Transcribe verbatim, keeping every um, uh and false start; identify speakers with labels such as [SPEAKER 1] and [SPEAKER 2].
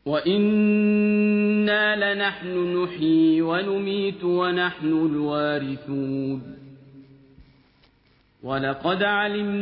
[SPEAKER 1] وَإِنَّا لَنَحْنُ نُحْيِي وَنُمِيتُ وَنَحْنُ الْوَارِثُونَ. وَلَقَدْ عَلِمْنَا